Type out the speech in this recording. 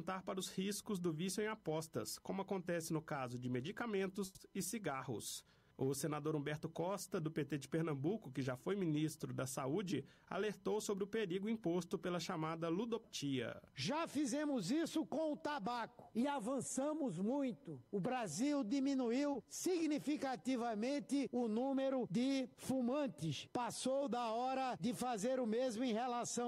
atentar para os riscos do vício em apostas, como acontece no caso de medicamentos e cigarros. O senador Humberto Costa, do PT de Pernambuco, que já foi ministro da Saúde, alertou sobre o perigo imposto pela chamada ludopatia. Já fizemos isso com o tabaco e avançamos muito. O Brasil diminuiu significativamente o número de fumantes. Passou da hora de fazer o mesmo em relação